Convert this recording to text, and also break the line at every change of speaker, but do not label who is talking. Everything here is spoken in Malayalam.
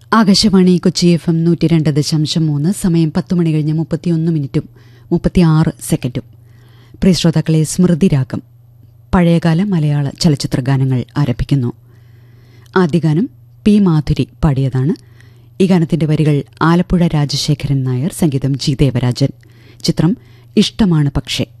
ആകാശവാണി കൊച്ചി FM 102.3 സമയം 10 മണി കഴിഞ്ഞ് 31 36 പ്രിയ ശ്രോതാക്കളെ, സ്മൃതിരാഗം പഴയകാല മലയാള ചലച്ചിത്ര ഗാനങ്ങൾ ആരംഭിക്കുന്നു. ആദ്യ ഗാനം പി. മാധുരി പാടിയതാണ്. ഈ ഗാനത്തിന്റെ വരികൾ ആലപ്പുഴ രാജശേഖരൻ നായർ, സംഗീതം ജി. ദേവരാജൻ. ചിത്രം ഇഷ്ടമാണ് പക്ഷേ.